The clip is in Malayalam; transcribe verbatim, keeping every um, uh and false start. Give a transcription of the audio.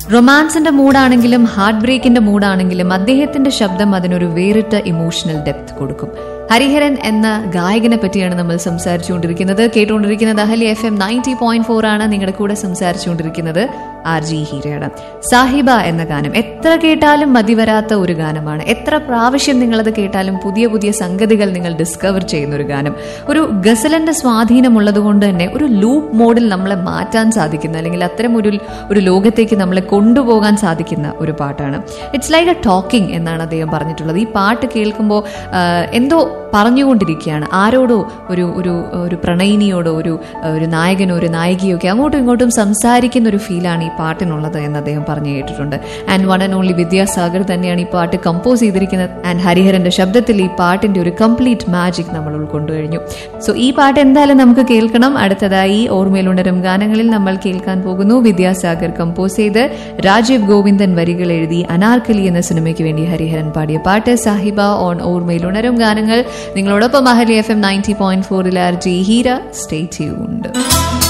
റൊമാൻസിന്റെ മൂഡാണെങ്കിലും ഹാർട്ട് ബ്രേക്കിന്റെ മൂഡാണെങ്കിലും അദ്ദേഹത്തിന്റെ ശബ്ദം അതിനൊരു വേറിട്ട ഇമോഷണൽ ഡെപ്ത് കൊടുക്കും. ഹരിഹരൻ എന്ന ഗായകനെ പറ്റിയാണ് നമ്മൾ സംസാരിച്ചുകൊണ്ടിരിക്കുന്നത്. കേട്ടുകൊണ്ടിരിക്കുന്നത് അഹലി F M ninety point four ആണ്. നിങ്ങളുടെ കൂടെ സംസാരിച്ചുകൊണ്ടിരിക്കുന്നത് ആർ ജി ഹീരയാണ്. സാഹിബ എന്ന ഗാനം എത്ര കേട്ടാലും മതി വരാത്ത ഒരു ഗാനമാണ്. എത്ര പ്രാവശ്യം നിങ്ങളത് കേട്ടാലും പുതിയ പുതിയ സംഗതികൾ നിങ്ങൾ ഡിസ്കവർ ചെയ്യുന്ന ഒരു ഗാനം. ഒരു ഗസലിന്റെ സ്വാധീനമുള്ളത് കൊണ്ട് തന്നെ ഒരു ലൂപ്പ് മോഡിൽ നമ്മളെ മാറ്റാൻ സാധിക്കുന്ന, അല്ലെങ്കിൽ അത്തരം ഒരു ഒരു ലോകത്തേക്ക് നമ്മളെ കൊണ്ടുപോകാൻ സാധിക്കുന്ന ഒരു പാട്ടാണ്. ഇറ്റ്സ് ലൈക്ക് എ ടോക്കിംഗ് എന്നാണ് അദ്ദേഹം പറഞ്ഞിട്ടുള്ളത്. ഈ പാട്ട് കേൾക്കുമ്പോൾ എന്തോ പറഞ്ഞുകൊണ്ടിരിക്കുകയാണ്. ആരോടോ, ഒരു ഒരു ഒരു പ്രണയിനിയോടോ, ഒരു ഒരു നായകനോ ഒരു നായികയോ ഒക്കെ അങ്ങോട്ടും ഇങ്ങോട്ടും സംസാരിക്കുന്ന ഒരു ഫീലാണ് ഈ പാട്ടിനുള്ളത് എന്ന് അദ്ദേഹം പറഞ്ഞു കേട്ടിട്ടുണ്ട്. And one and only Vidyasagar തന്നെയാണ് ഈ പാട്ട് കമ്പോസ് ചെയ്തിരിക്കുന്നത്. ആൻഡ് ഹരിഹരന്റെ ശബ്ദത്തിൽ ഈ പാട്ടിന്റെ ഒരു കംപ്ലീറ്റ് മാജിക് നമ്മൾ ഉൾക്കൊണ്ടുകഴിഞ്ഞു. സോ ഈ പാട്ട് എന്തായാലും നമുക്ക് കേൾക്കണം. അടുത്തതായി ഓർമ്മയിലുണരും ഗാനങ്ങളിൽ നമ്മൾ കേൾക്കാൻ പോകുന്നു വിദ്യാസാഗർ കമ്പോസ് ചെയ്ത് രാജീവ് ഗോവിന്ദൻ വരികൾ എഴുതി അനാർക്കലി എന്ന സിനിമയ്ക്ക് വേണ്ടി ഹരിഹരൻ പാടിയ പാട്ട് സാഹിബ ഓൺ ഓർമ്മയിലുണരും ഗാനങ്ങൾ. നിങ്ങളോടൊപ്പം അഹലി എഫ് എം നയൻറ്റി പോയിന്റ് ഫോറിൽ R G Heera. Stay tuned.